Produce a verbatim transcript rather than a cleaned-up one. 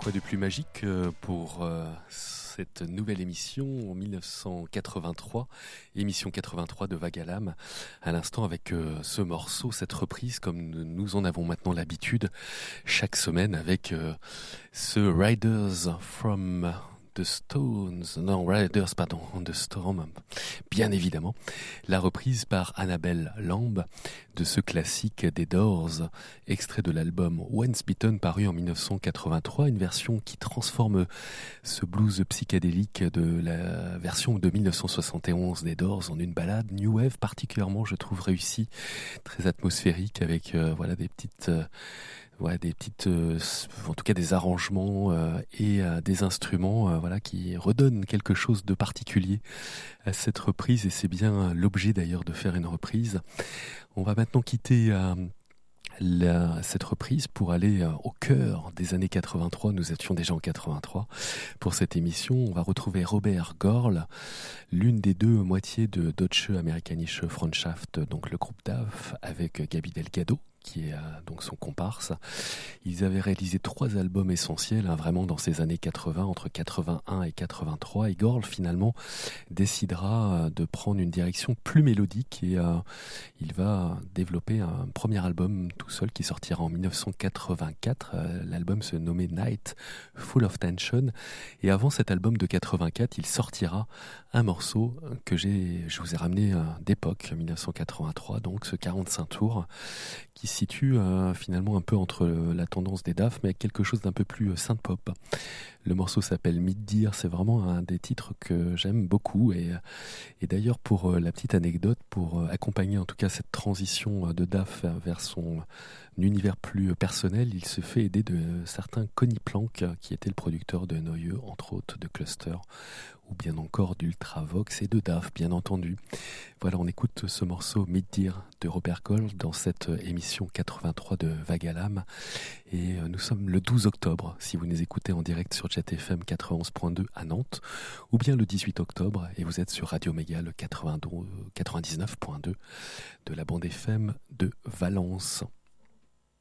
Quoi de plus magique pour euh, cette nouvelle émission en mille neuf cent quatre-vingt-trois, émission quatre-vingt-trois de Vague à l'âme, à l'instant avec euh, ce morceau, cette reprise comme nous en avons maintenant l'habitude chaque semaine avec euh, ce Riders from the Stones, non Riders pardon, on the Storm, bien évidemment, la reprise par Annabelle Lamb de ce classique des Doors, extrait de l'album Once Bitten paru en mille neuf cent quatre-vingt-trois, une version qui transforme ce blues psychédélique de la version de mille neuf cent soixante et onze des Doors en une ballade new wave particulièrement, je trouve, réussie, très atmosphérique avec euh, voilà des petites euh, Ouais, des petites, euh, en tout cas des arrangements euh, et euh, des instruments, euh, voilà, qui redonnent quelque chose de particulier à cette reprise, et c'est bien l'objet d'ailleurs de faire une reprise. On va maintenant quitter euh, la, cette reprise pour aller euh, au cœur des années quatre-vingt-trois. Nous étions déjà en quatre-vingt-trois pour cette émission. On va retrouver Robert Gorl, l'une des deux moitiés de Deutsche Amerikanische Freundschaft, donc le groupe D A F, avec Gaby Delgado, qui est euh, donc son comparse. Ils avaient réalisé trois albums essentiels, hein, vraiment dans ces années quatre-vingts, entre quatre-vingt-un et quatre-vingt-trois, et Gorl finalement décidera euh, de prendre une direction plus mélodique, et euh, il va développer un premier album tout seul qui sortira en mille neuf cent quatre-vingt-quatre. Euh, l'album se nommait Night Full of Tension, et avant cet album de quatre-vingt-quatre, il sortira un morceau que j'ai, je vous ai ramené euh, d'époque, mille neuf cent quatre-vingt-trois, donc ce quarante-cinq tours, qui se situe euh, finalement un peu entre euh, la tendance des D A F, mais avec quelque chose d'un peu plus euh, synth-pop. Le morceau s'appelle Mid-Dear, c'est vraiment un des titres que j'aime beaucoup, et, et d'ailleurs pour euh, la petite anecdote, pour euh, accompagner en tout cas cette transition euh, de D A F vers son univers plus personnel, il se fait aider de certains Conny Plank, qui était le producteur de Noyeux, entre autres, de Cluster, ou bien encore d'Ultravox et de D A F, bien entendu. Voilà, on écoute ce morceau Mid-Dear de Robert Gorl dans cette émission quatre-vingt-trois de Vague à l'âme. Et nous sommes le douze octobre, si vous nous écoutez en direct sur Jet F M quatre-vingt-onze point deux à Nantes, ou bien le dix-huit octobre, et vous êtes sur Radio Méga, le quatre-vingt-dix-neuf point deux de la bande F M de Valence.